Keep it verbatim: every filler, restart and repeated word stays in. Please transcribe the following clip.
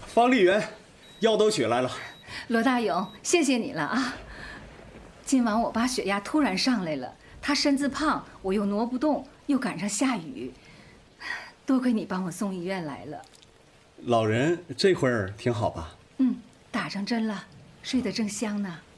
方丽媛，药都取来了。 罗大勇，谢谢你了啊！今晚我爸血压突然上来了，他身子胖，我又挪不动，又赶上下雨，多亏你帮我送医院来了。 老人这会儿挺好吧？ 嗯，打上针了，睡得正香呢。